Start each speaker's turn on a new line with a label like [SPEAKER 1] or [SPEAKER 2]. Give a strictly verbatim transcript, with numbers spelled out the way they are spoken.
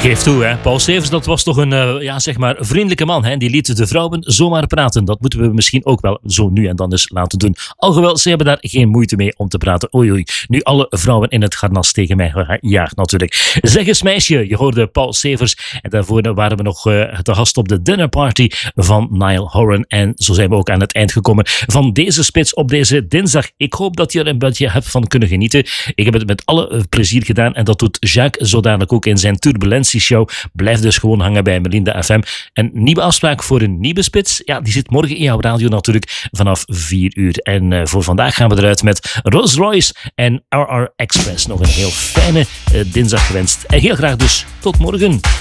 [SPEAKER 1] Geef toe, hè. Paul Stevens, dat was toch een uh, ja, zeg maar vriendelijke man. Hè? Die liet de vrouwen zomaar praten. Dat moeten we misschien ook wel zo nu en dan eens laten doen. Alhoewel, ze hebben daar geen moeite mee om te praten. Oei, oei. Nu alle vrouwen in het harnas tegen mij gejaagd natuurlijk. Zeg eens meisje, je hoorde Paul Stevens. En daarvoor waren we nog uh, te gast op de dinnerparty van Niall Horan. En zo zijn we ook aan het eind gekomen van deze spits op deze dinsdag. Ik hoop dat je er een beetje hebt van kunnen genieten. Ik heb het met alle plezier gedaan. En dat doet Jacques zodanig ook in zijn Turbulentie-show. Blijf dus gewoon hangen bij Melinda F M. Een nieuwe afspraak voor een nieuwe spits. Ja, die zit morgen in jouw radio natuurlijk vanaf vier uur. En uh, voor vandaag gaan we eruit met Rolls Royce en R R Express. Nog een heel fijne uh, dinsdag gewenst. En heel graag dus tot morgen.